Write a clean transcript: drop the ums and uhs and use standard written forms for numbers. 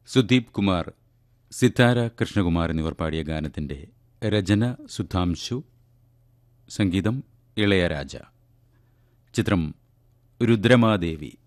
സുദീപ് കുമാർ, സിത്താര കൃഷ്ണകുമാർ എന്നിവർ പാടിയ ഗാനത്തിൻ്റെ രചന സുധാംശു, സംഗീതം ഇളയരാജ. ചിത്രം രുദ്രമാദേവി.